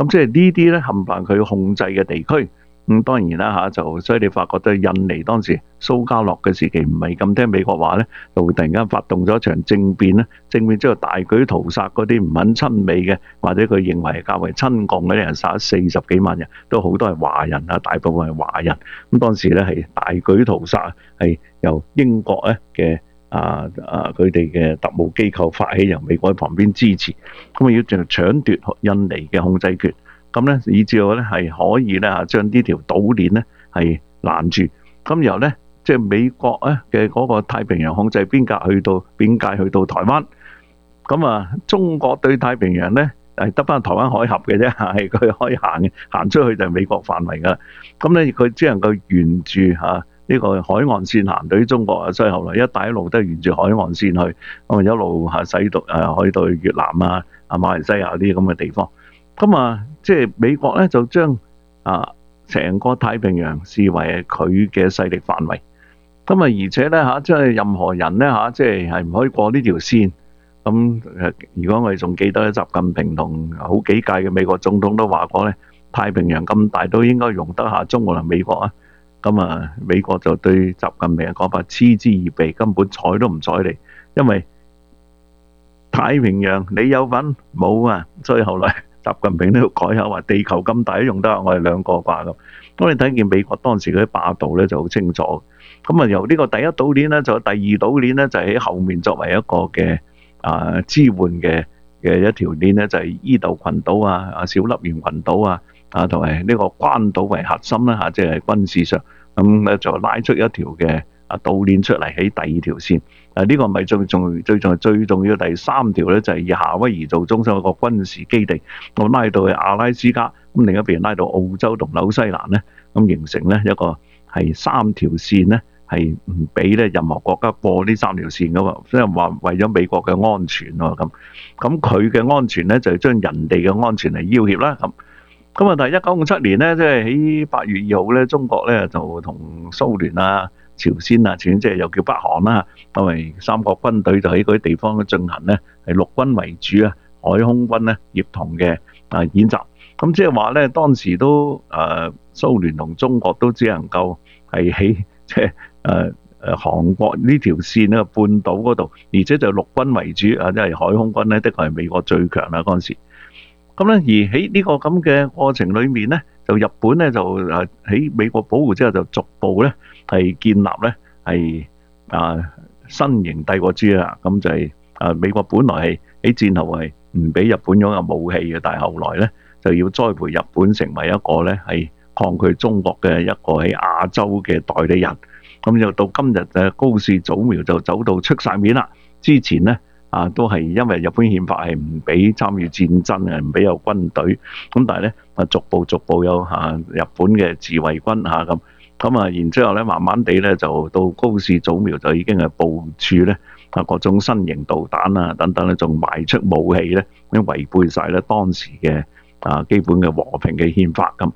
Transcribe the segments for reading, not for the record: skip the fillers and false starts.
咁即係呢啲咧冚唪唥佢控制嘅地區。當然啦所以你發覺到印尼當時蘇加諾嘅時期唔係咁聽美國話咧，就會突然間發動咗一場政變咧。政變之後大舉屠殺嗰啲唔肯親美嘅，或者佢認為較為親共嗰啲人，殺咗40幾萬人，都好多係華人啊，大部分係華人。咁當時咧係大舉屠殺，係由英國咧嘅佢哋嘅特務機構發起，由美國喺旁邊支持，咁要就搶奪印尼嘅控制權。咁咧，以至到咧係可以咧將呢條島鏈咧係攔住。咁然後咧，即係美國咧嘅嗰個太平洋控制邊界去到台灣。咁中國對太平洋咧係得翻台灣海峽嘅啫，係佢可以行出去就係美國範圍噶啦。咁咧佢只能夠沿住呢個海岸線行，對於中國所以後來一帶一路都係沿住海岸線去，咁一路使到可以到越南馬來西亞啲咁嘅地方。咁即係美國咧就將成個太平洋視為佢嘅勢力範圍。咁而且咧即係任何人咧即係唔可以過呢條線。咁如果我哋仲記得習近平同好幾屆嘅美國總統都話過咧，太平洋咁大都應該容得下中國同美國啊。咁美國就對習近平嘅講法嗤之以鼻，根本睬都唔睬你，因為太平洋你有份冇啊？所以後來習近平都要改口話地球咁大都用得下我哋兩個啩咁。咁你睇見美國當時嗰啲霸道咧就好清楚。咁由呢個第一島鏈咧，就第二島鏈咧就喺後面作為一個嘅支援嘅一條鏈咧，就係伊豆群島小笠原群島同埋呢個關島為核心啦即係軍事上咁咧就拉出一條嘅島鏈出嚟喺第二條線。呢個咪最重要第三條咧，就係以夏威夷做中心一個軍事基地，我拉到去阿拉斯加，咁另一邊拉到澳洲同紐西蘭咧，咁形成咧一個係3條線咧，係唔俾咧任何國家過呢3條線噶嘛，即係話為咗美國嘅安全喎咁佢嘅安全咧就係將人哋嘅安全嚟要挾啦咁。但係1957年咧，即係喺8月2號咧，中國咧就同蘇聯朝鮮即係又叫北韓啦，因為三國軍隊就喺嗰啲地方進行咧係陸軍為主海空軍咧協同嘅演習。咁即係話咧，當時都蘇聯同中國都只能夠係喺即係韓國呢條線咧半島嗰度，而且就陸軍為主即係海空軍咧的確係美國最強啦嗰陣時。咁咧而喺呢個咁嘅過程裏面咧，就日本咧就喺美國保護之後就逐步咧係建立咧係新型帝國主義啦。咁就係美國本來係喺戰後係唔俾日本擁有武器嘅，但係後來咧就要栽培日本成為一個咧係抗拒中國嘅一個喺亞洲嘅代理人。咁就到今日高市早苗就走到出晒面啦。之前咧都係因為日本憲法係唔俾參與戰爭嘅，唔俾有軍隊。咁但係咧逐步有日本嘅自衛軍咁然之後咧慢慢地咧就到高市早苗就已經係部署咧各種新型導彈等等咧，仲賣出武器咧，已經違背晒咧當時嘅基本嘅和平嘅憲法咁。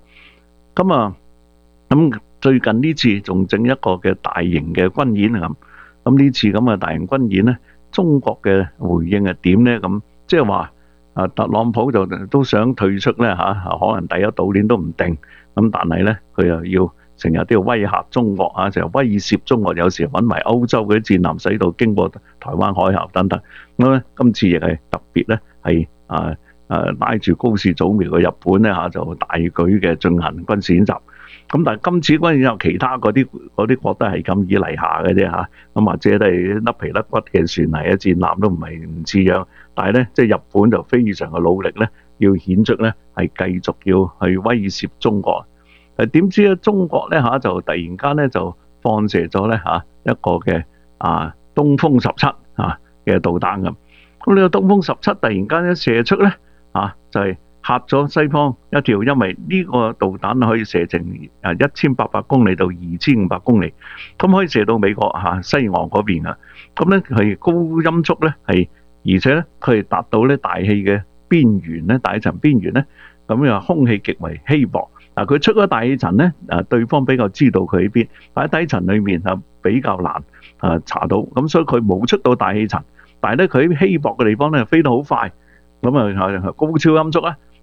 咁最近呢次仲整一個嘅大型嘅軍演咁。咁呢次咁嘅大型軍演咧，中國嘅回應係點咧？咁即係話特朗普就都想退出咧可能第一島鏈都唔定。咁但係咧佢又要成日都要威嚇中國就威脅中國，有時揾埋歐洲嗰啲戰艦使到經過台灣海峽等等。咁咧今次亦係特別咧係拉住高市早苗嘅日本咧就大舉嘅進行軍事演習。咁但係今次軍演有其他嗰啲國都係咁以嚟下嘅啫咁或者都係甩皮甩骨嘅船嚟戰艦都唔係唔似樣。但係咧即係日本就非常嘅努力咧，要顯出咧係繼續要去威脅中國。點知咧中國咧就突然間咧就放射咗咧一個嘅東風17嘅導彈咁。咁呢個東風17突然間一射出咧就係嚇咗西方一跳，因為呢個導彈可以射程1800公里到2500公里，咁可以射到美國西岸嗰邊啊。咁咧係高音速咧係，而且咧佢係達到咧大氣嘅邊緣咧，大氣層邊緣咧，咁又空氣極為稀薄。佢出咗大氣層咧，對方比較知道佢喺邊，但喺低層裏面比較難查到，咁所以佢冇出到大氣層，但係咧佢喺稀薄嘅地方咧飛得好快，咁高超音速啊！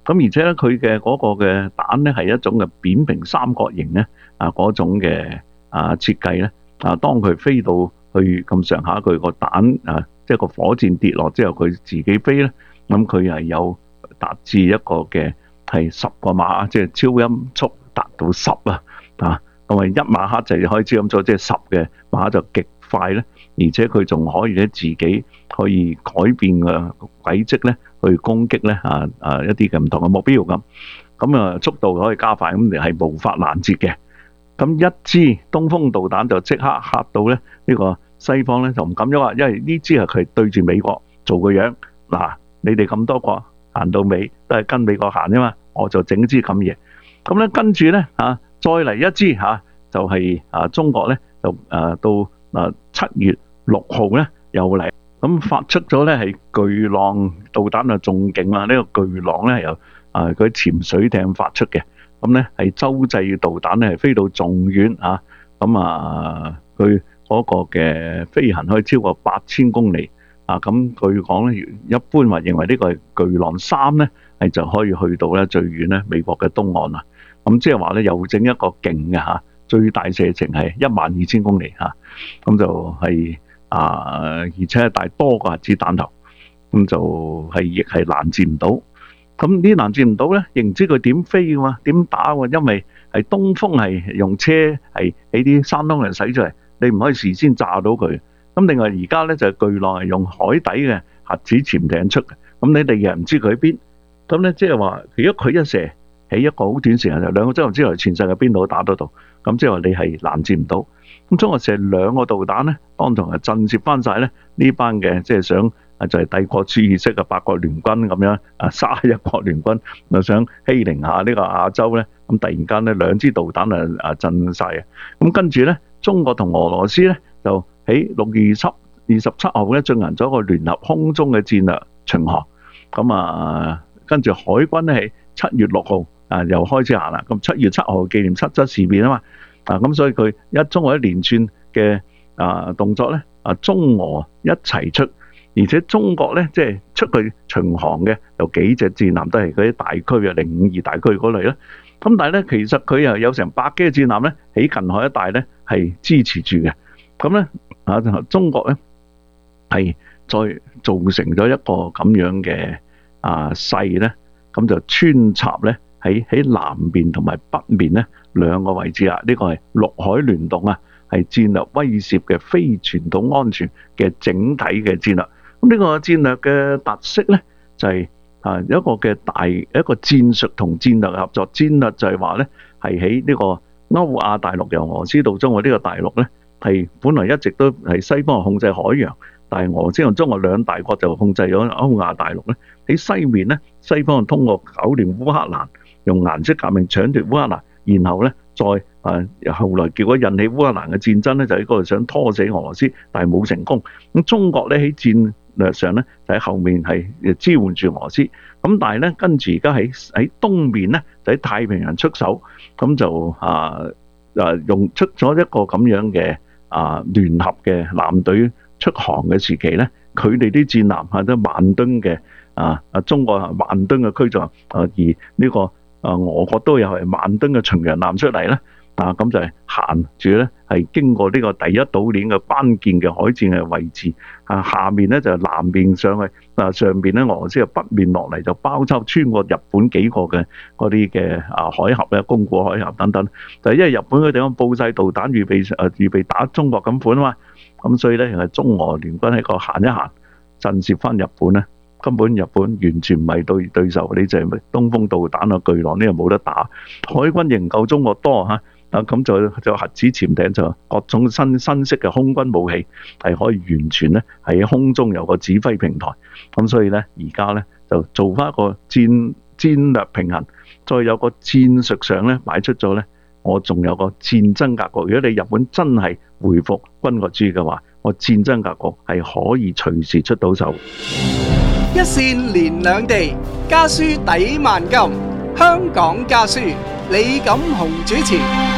咁而且咧佢嘅嗰個嘅彈咧係一種嘅扁平三角形咧嗰種嘅設計咧當佢飛到去咁上下，佢個彈即係個火箭跌落之後，佢自己飛咧，咁佢係有達至一個嘅係10個馬，即係超音速達到10咁啊1馬赫就可以超音速，即係10嘅馬就極快咧，而且佢仲可以咧自己可以改變嘅軌跡咧，去攻擊咧一啲嘅唔同嘅目標咁速度可以加快，咁係無法攔截嘅。咁一支東風導彈就即刻嚇到咧呢個西方咧就唔敢喐啊，因為呢支係佢對住美國做個樣你哋咁多國行到尾都係跟美國行啫嘛，我就整支咁嘢。咁咧跟住咧再嚟一支就係中國咧就到7月6號咧又嚟，咁發出咗咧係巨浪導彈就仲勁啦，呢個巨浪咧由佢潛水艇發出嘅，咁咧係洲際導彈咧係飛到仲遠咁佢嗰個嘅飛行可以超過8000公里咁據講咧，一般話認為呢個係巨浪3咧係就可以去到咧最遠咧美國嘅東岸啦。咁即係話咧又整一個勁嘅最大射程係12000公里咁就係而且係大多個核子彈頭，咁就係亦係攔截唔到。咁呢攔截唔到咧，亦唔知佢點飛嘅嘛，點打喎？因為係東風係用車係喺啲山窿嚟使出嚟，你唔可以事先炸到佢。咁另外而家咧就係巨浪係用海底嘅核子潛艇出嘅，咁你哋又唔知佢喺邊。咁咧即係話，如果佢一射喺一個好短時間，就2個鐘頭之內，全世界邊度都打得到。咁即係話你係攔截唔到。咁中國射2個導彈咧，當堂係震懾翻晒咧呢班嘅即係想就係帝國主義式嘅八國聯軍咁樣沙一國聯軍，又想欺凌下呢個亞洲咧。咁突然間咧2支導彈震晒嘅。咁跟住咧，中國同俄羅斯咧就喺6月27號咧進行咗一個聯合空中嘅戰略巡航。咁跟住海軍咧喺7月6號又開始行啦。咁7月7號紀念7七事變啊嘛。咁所以佢中國一連串嘅動作咧，中俄一齊出，而且中國咧即係出去巡航嘅有幾隻戰艦都係嗰啲大區052大區嗰類啦。咁但係咧其實佢又有成100幾嘅戰艦咧喺近海一帶咧係支持住嘅。咁咧中國咧係再造成咗一個咁樣嘅勢咧，咁就穿插咧喺南面同埋北面咧2個位置呢個係陸海聯動係戰略威懾嘅非傳統安全嘅整體嘅戰略。咁呢個戰略嘅特色咧就係有一個嘅一個戰術同戰略合作。戰略就係話咧係喺呢個歐亞大陸由俄羅斯到中國呢個大陸咧係本來一直都係西方控制海洋，但係俄羅斯同中國2大國就控制咗歐亞大陸咧。喺西面咧，西方通過搞亂烏克蘭，用顏色革命搶奪烏克蘭，然後咧再後來結果引起烏克蘭嘅戰爭咧，就喺嗰度想拖死俄羅斯，但係冇成功。咁中國咧喺戰略上咧就喺後面係支援住俄羅斯。咁但係咧跟住而家喺東面咧就喺太平洋出手，咁就用出咗一個咁樣嘅聯合嘅艦隊出航嘅時期咧，佢哋啲戰艦係都萬噸嘅中國萬噸嘅驅逐艦，而呢個俄國都有係萬噸嘅巡洋艦出嚟咧。咁就係行住咧，係經過呢個第一島鏈嘅關鍵嘅海戰嘅位置。下面咧就南面上去，上邊咧俄羅斯北面落嚟就包抄穿過日本幾個嘅嗰啲嘅海峽咧，宮古海峽等等。就係因為日本嘅地方佈晒導彈，預備打中國咁款啊嘛。咁所以咧，係中俄聯軍喺個行一行，震懾翻日本咧。根本日本完全唔係對手，你就係東風導彈巨浪呢，又冇得打。海軍仍夠中國多咁就核子潛艇，就各種新式嘅空軍武器係可以完全咧喺空中有個指揮平台。咁所以咧而家咧就做翻一個戰略平衡，再有個戰術上咧擺出咗咧，我仲有個戰爭格局。如果你日本真係回復軍國主義嘅話，我戰爭格局係可以隨時出到手。 一線連兩地，家書抵萬金。香港家書，李錦雄主持。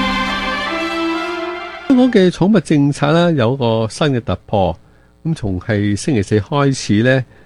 香港嘅寵物政策咧有個新嘅突破，咁從係星期四開始咧，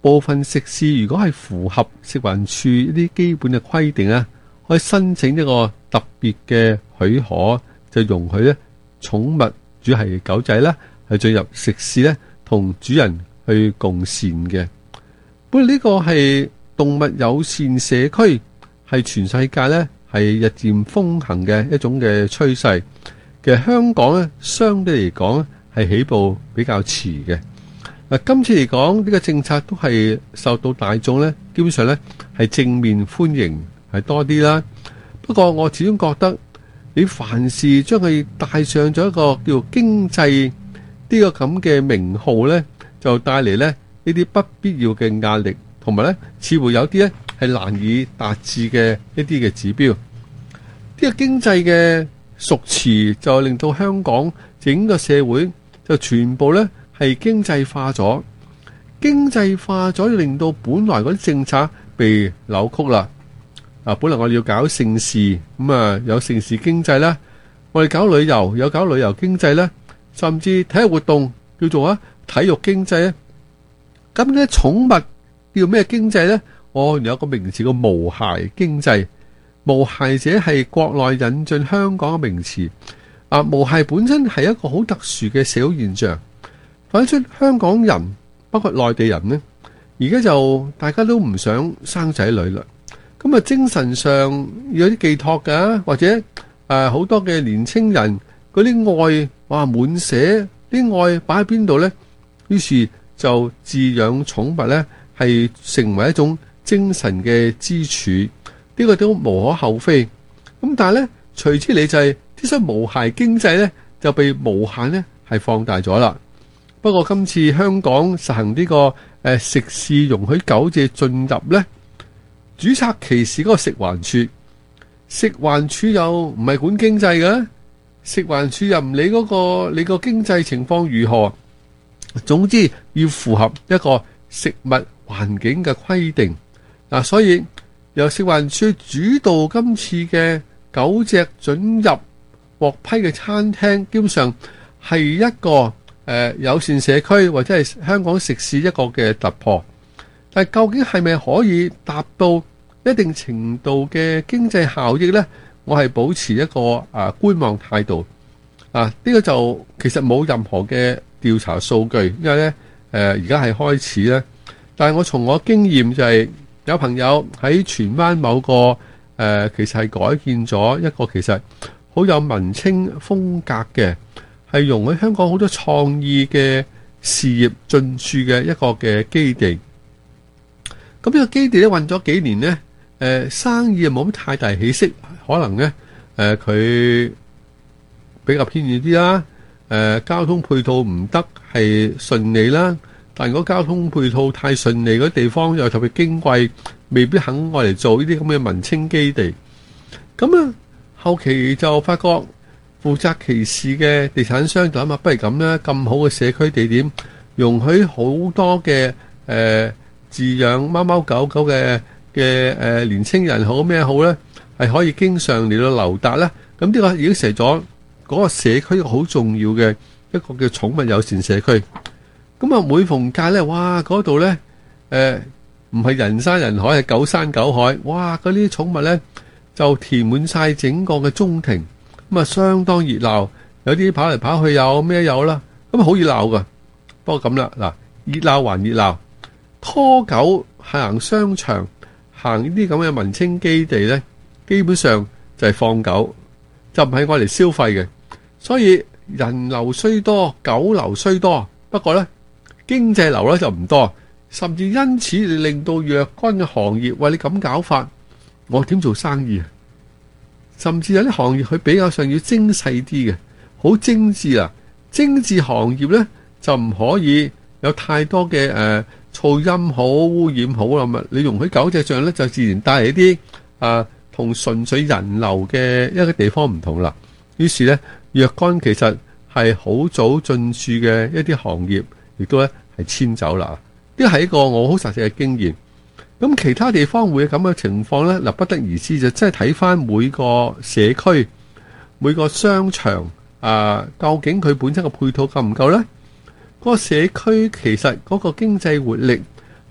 部分食肆如果係符合食環署一啲基本嘅規定咧，可以申請一個特別嘅許可，就容許咧寵物主要係狗仔咧係進入食肆咧同主人去共膳嘅。不過呢個係動物友善社區，係全世界咧係日漸風行嘅一種嘅趨勢。其實香港咧相對嚟講係起步比較遲嘅。嗱，今次嚟講呢個政策都係受到大眾咧基本上咧係正面歡迎係多啲啦。不過我始終覺得你凡事將佢帶上咗一個叫經濟呢個咁嘅名號咧，就帶嚟咧呢啲不必要嘅壓力，同埋咧似乎有啲咧係難以達至嘅一啲嘅指標。呢個經濟嘅屬詞就令到香港整個社會就全部咧係經濟化咗，經濟化咗令到本來嗰啲政策被扭曲啦。本來我哋要搞盛事，有盛事經濟啦，我哋搞旅遊有搞旅遊經濟啦，甚至體育活動叫做體育經濟咧。咁呢寵物叫咩經濟咧？有個名詞叫無孩經濟。無孩者係國內引進香港嘅名詞。無孩本身係一個好特殊嘅社會現象，反映出香港人包括內地人呢，而家就大家都唔想生仔女啦。咁精神上有啲寄託㗎，或者好多嘅年青人嗰啲愛滿瀉，啲愛擺喺邊度呢？於是就飼養寵物呢，係成為一種精神嘅支柱，呢個都無可厚非。咁但係呢，隨之你就係啲所謂無孩經濟呢，就被無限呢係放大咗啦。不過今次香港實行呢個食肆容許狗隻進入呢，註冊歧視嗰個食環署，食環署又唔係管經濟嘅，食環署又唔理嗰個你個經濟情況如何，總之要符合一個食物環境嘅規定。所以由食環署主導今次嘅狗隻准入獲批嘅餐廳，基本上係一個友善社區或者係香港食肆一個嘅突破。但係究竟係咪可以達到一定程度嘅經濟效益呢？我係保持一個觀望態度。呢個就其實冇任何嘅調查數據，因為呢而家係開始呢。但係我從我經驗就係有朋友喺荃灣某個其實係改建咗一個其實好有文青風格嘅，係容許香港好多創意嘅事業進駐嘅一個嘅基地。咁呢個基地咧運咗幾年呢，生意又冇乜太大起色，可能呢佢比較偏遠啲啦，交通配套唔得係順利啦。但如果交通配套太順利，嗰地方又特別矜貴，未必肯愛嚟做呢啲咁嘅文青基地。咁後期就發覺負責其事嘅地產商就諗下，不如咁啦，咁好嘅社區地點，容許好多嘅飼養貓貓狗狗嘅年青人好咩好咧，係可以經常嚟到留達咧。咁呢個已經成咗嗰個社區好重要嘅一個叫寵物友善社區。咁每逢假咧，哇嗰度咧唔係人山人海，係狗山狗海。哇嗰啲寵物咧就填滿晒整個嘅中庭，相當熱鬧，有啲跑嚟跑去有咩有啦，咁好熱鬧噶。不過咁啦，嗱，熱鬧還熱鬧，拖狗行商場行呢啲咁嘅文青基地咧，基本上就係放狗，就唔係愛嚟消費嘅。所以人流雖多，狗流雖多，不過咧經濟流咧就唔多，甚至因此令到若干嘅行業，喂，你咁搞法，我點做生意啊？甚至有啲行業佢比較上要精細啲嘅，好精緻啊！精緻行業咧就唔可以有太多嘅噪音好、污染好啦。你容許狗隻上咧，就自然帶嚟一啲同純粹人流嘅一個地方唔同啦。於是咧，若干其實係好早進駐嘅一啲行業，亦都咧係遷走啦。呢個係一個我好實際嘅經驗。咁其他地方會有咁嘅情況呢？嗱，不得而知，就真係睇翻每個社區、每個商場究竟佢本身嘅配套夠唔夠呢？嗰個社區其實嗰個經濟活力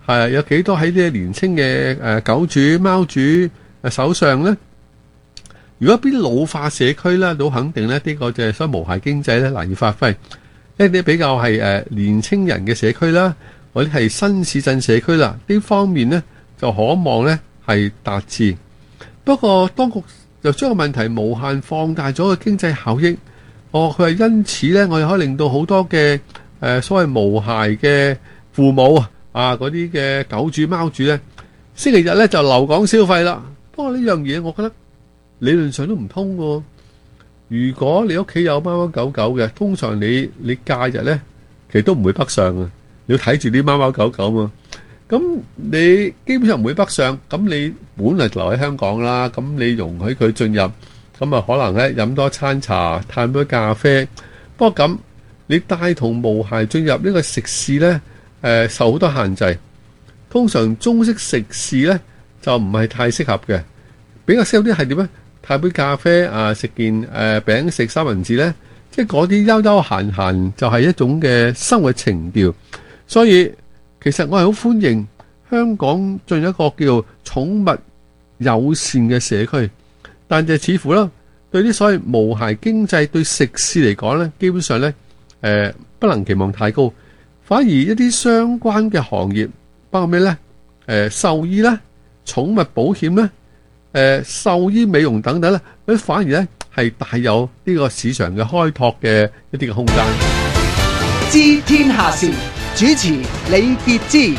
係有幾多喺啲年青嘅狗主、貓主手上呢？如果邊老化社區呢，都肯定呢個就係所謂無鞋經濟呢難以發揮。一啲比較係年青人嘅社區啦，或者係新市鎮社區啦，呢方面呢就可望呢係達至。不過當局就將個問題無限放大咗個經濟效益。佢話因此呢，我哋可以令到好多嘅所謂無鞋嘅父母嗰啲嘅狗主貓主呢，星期日呢就留港消費啦。不過呢樣嘢，我覺得理論上都唔通喎。如果你屋企有貓貓狗狗嘅，通常你假日呢，其實都唔會北上啊。你要睇住啲貓貓狗狗嘛。咁你基本上唔會北上，咁你本嚟留喺香港啦。咁你容許佢進入，咁可能呢飲多餐茶，嘆杯咖啡。不過咁你帶同無鞋進入呢個食肆呢，受好多限制。通常中式食肆呢，就唔係太適合嘅，比較適合啲係點呢？嘆杯咖啡食件餅食三文治呢，即係嗰啲悠悠閒閒就係一種嘅生活情調。所以其實我係好歡迎香港進入一個叫寵物友善嘅社區，但就似乎啦，對啲所謂無鞋經濟對食肆嚟講呢，基本上呢，不能期望太高，反而一啲相關嘅行業，包括咩呢？獸醫啦、寵物保險啦、獸醫美容等等咧，佢反而咧係大有呢個市場嘅開拓嘅一啲嘅空間。 知天下事，主持李傑之。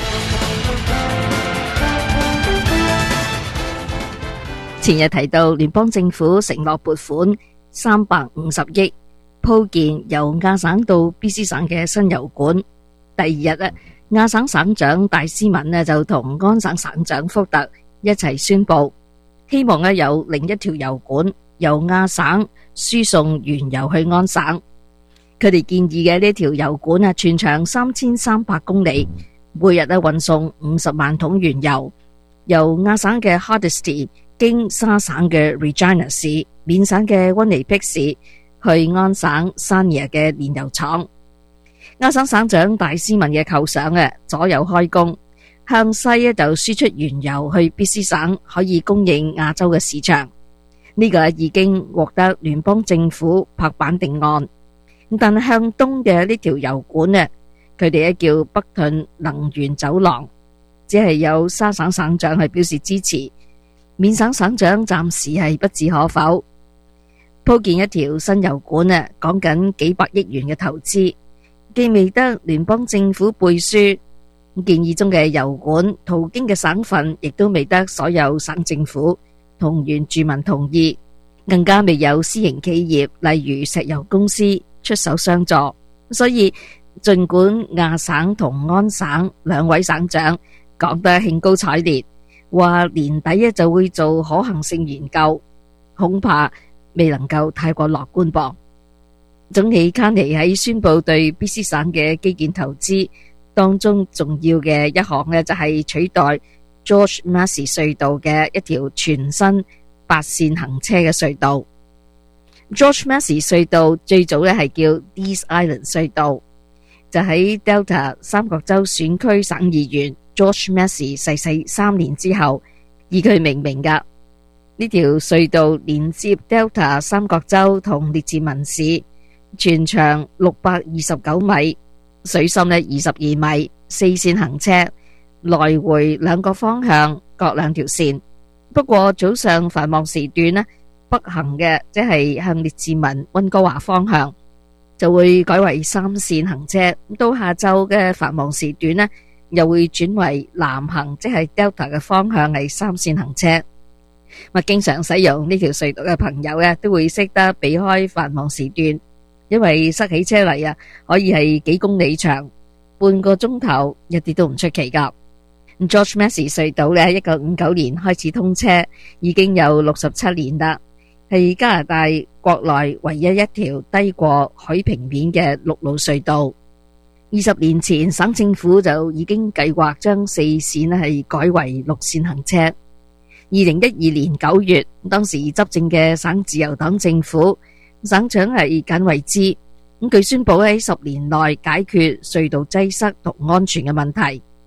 前日提到聯邦政府承諾撥款350億鋪建由亞省到 BC 省嘅新油管。第二日亞省省長戴斯文就同安省省長福特一齊宣布，希望有另一條油管由亞省輸送原油去安省。佢哋建議嘅呢條油管全長3300公里，每日運送50萬桶原油，由亞省嘅 Hardisty 經沙省嘅 Regina 市、緬省嘅溫尼碧市去安省 Sarnia 嘅煉油廠。亞省省長戴斯文嘅構想左右開弓，向西就輸出原油去 BC 省，可以供應亞洲嘅市場。呢個已經獲得聯邦政府拍板定案。但係向東嘅呢條油管佢哋叫北頓能源走廊，只係有沙省省長係表示支持，緬省省長暫時係不置可否。鋪建一條新油管講緊幾百億元嘅投資，既未得聯邦政府背書，建議中嘅油管途經嘅省份亦都未得所有省政府同原住民同意，更加未有私營企業例如石油公司出手相助。所以儘管亞省同安省兩位省長講得興高采烈，話年底就會做可行性研究，恐怕未能夠太過樂觀噃。總理卡尼喺宣布對 BC 省嘅基建投資當中重要嘅一項就係取代 George Massey 隧道嘅一條全新8線行車嘅隧道。George Massey 隧道最早係叫 Dease Island 隧道，就喺 Delta 三角洲選區省議員 George Massey 逝世3年之後以佢命名噶。呢條隧道連接 Delta 三角洲同列治文市，全長629米，水深22米，4線行車，來回兩個方向各兩條線。不過早上繁忙時段北行嘅即係向列治文溫哥華方向就會改為3線行車，到下晝嘅繁忙時段又會轉為南行，即係 Delta 嘅方向係3線行車。經常使用呢條隧道嘅朋友都會識得避開繁忙時段，因為塞起車嚟可以係幾公里長，半個鐘頭一啲都唔出奇噶。George Massey 隧道1959年開始通車，已經有67年啦，係加拿大國內唯一一條低過海平面嘅陸路隧道。20年前，省政府就已經計劃將4線係改為6線行車。2012年9月，當時執政嘅省自由黨政府省長係簡惠茲，佢宣布喺10年內解決隧道擠塞同安全嘅問題。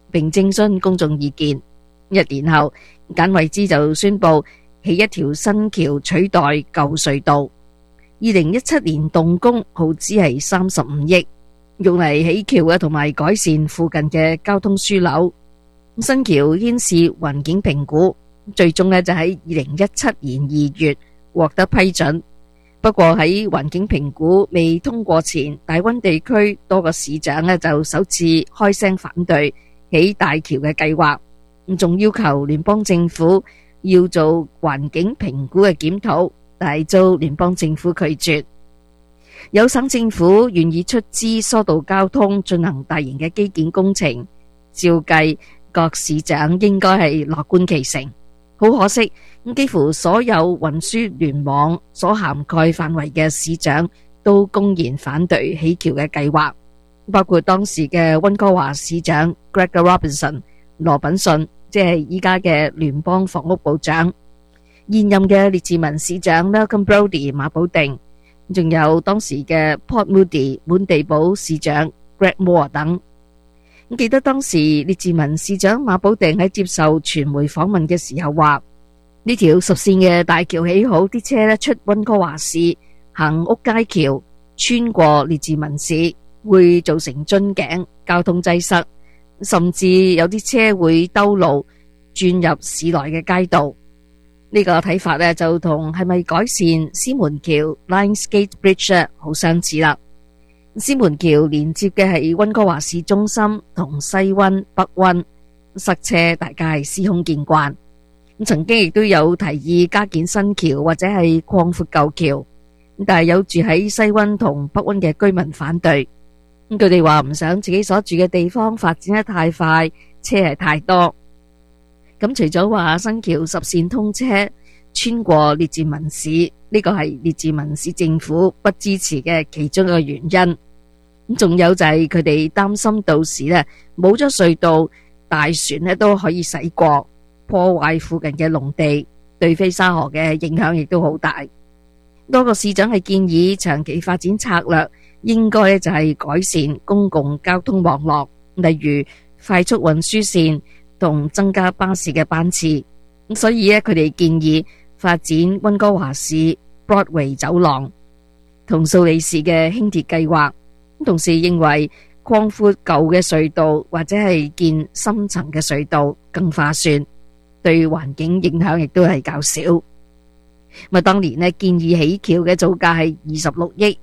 並徵詢公眾意見。1年後，簡惠滋就宣布起一條新橋取代舊隧道。2017年動工，耗資係35億，用嚟起橋同埋改善附近嘅交通樞紐。新橋牽涉環境評估，最終就喺2017年2月獲得批准。不過喺環境評估未通過前，大溫地區多個市長就首次開聲反對起大橋嘅計劃，仲要求聯邦政府要做環境評估嘅檢討，但係遭聯邦政府拒絕。有省政府願意出資疏導交通，進行大型嘅基建工程，照計各市長應該係樂觀其成。好可惜，幾乎所有運輸聯網所涵蓋範圍嘅市長都公然反對起橋嘅計劃，包括當時嘅溫哥華市長 Gregor Robertson 羅賓遜，即係依家嘅聯邦房屋部長，現任嘅列治文市長 Malcolm Brody 馬保定，仲有當時嘅 Port Moody 滿地堡市長 Greg Moore 等。記得當時列治文市長馬保定喺接受傳媒訪問嘅時候話，呢條10線嘅大橋起好，啲車出溫哥華市行屋街橋，穿過列治文市會造成樽頸，交通擠塞，甚至有啲車會兜路轉入市內嘅街道。呢個睇法就同係咪改善獅門橋 Lionsgate Bridge 好相似啦。獅門橋連接嘅係溫哥華市中心同西溫、北溫，塞車大家係司空見慣。曾經亦都有提議加建新橋或者係擴闊舊橋，但係有住喺西溫同北溫嘅居民反對。佢哋話唔想自己所住嘅地方發展得太快，車係太多。咁除咗話新橋10線通車穿過列治文市，呢個係列治文市政府不支持嘅其中一個原因。仲有就係佢哋擔心到時冇咗隧道，大船都可以駛過，破壞附近嘅農地，對飛沙河嘅影響亦都好大。多個市長係建議長期發展策略應該就係改善公共交通網絡，例如快速運輸線同增加巴士嘅班次。所以佢哋建議發展溫哥華市 Broadway 走廊同蘇黎世嘅輕鐵計劃，同時認為擴闊舊嘅隧道或者係建深層嘅隧道更划算，對環境影響亦都係較少。當年建議起橋嘅造價係26億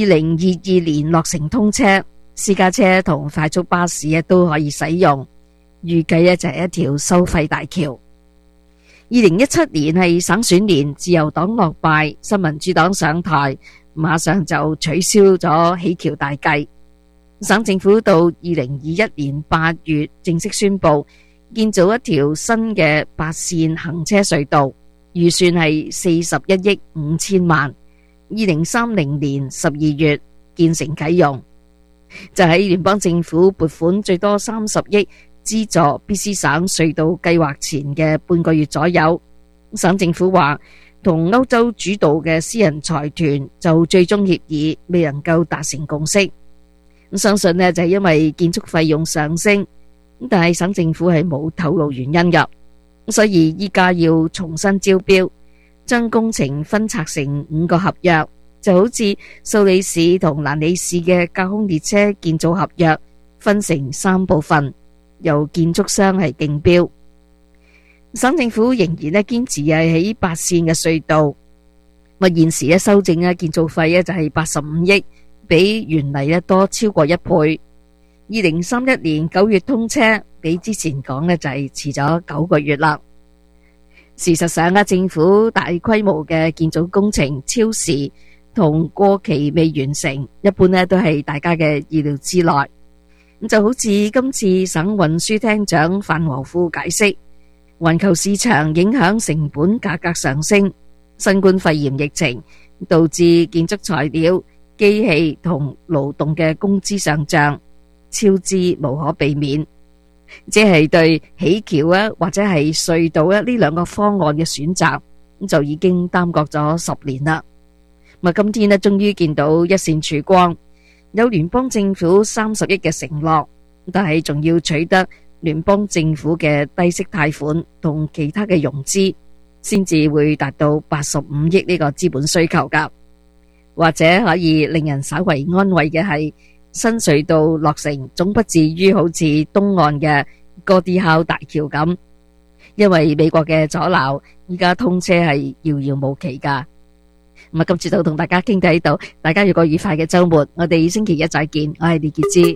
，2022年落成通車，私家車同快速巴士都可以使用，預計就係一條收費大橋。2017年係省選年，自由黨落敗，新民主黨上台，馬上就取消咗起橋大計。省政府到2021年8月正式宣布建造一條新嘅8線行車隧道，預算係41億5千萬，2030年12月建成啟用。就喺聯邦政府撥款最多30億資助 BC 省隧道計劃前嘅半個月左右，省政府話同歐洲主導嘅私人財團就最終協議未能夠達成共識。相信就係因為建築費用上升，但係省政府係冇透露原因噶，所以依家要重新招標，將工程分拆成5個合約，就好似蘇黎世同蘭里市嘅架空列車建造合約分成3部分，由建築商係競標。省政府仍然堅持係起8線嘅隧道，現時修正建造費就係85億，比原嚟多超過1倍。2031年9月通車，比之前講就係遲咗9個月啦。事實上政府大規模嘅建造工程超時同過期未完成，一般都係大家嘅意料之內。就好似今次省運輸廳長范和富解釋，環球市場影響成本價格上升，新冠肺炎疫情導致建築材料、機器同勞動嘅工資上漲，超支無可避免。即係對起橋或者係隧道呢兩個方案嘅選擇，就已經耽擱咗10年啦。今天終於見到一線曙光，有聯邦政府30億嘅承諾，但係仲要取得聯邦政府嘅低息貸款同其他嘅融資，先至會達到85億呢個資本需求㗎。或者可以令人稍為安慰嘅係，新隧道落成總不至於好似東岸嘅哥迪考大橋咁，因為美國嘅阻撓，依家通車係遙遙無期㗎。咁今次就同大家傾到呢度，大家有個愉快嘅週末，我哋星期一再見，我係李潔芝。